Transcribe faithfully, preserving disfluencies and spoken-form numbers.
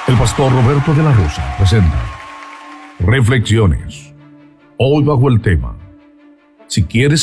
El pastor Roberto de la Rosa presenta Reflexiones. Hoy bajo el tema: si quieres